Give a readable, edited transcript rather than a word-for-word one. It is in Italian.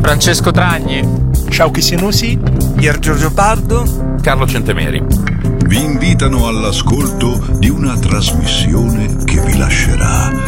Francesco Tragni, Sciauchi Sinusi, Pier Giorgio Pardo, Carlo Centemeri. Vi invitano all'ascolto di una trasmissione che vi lascerà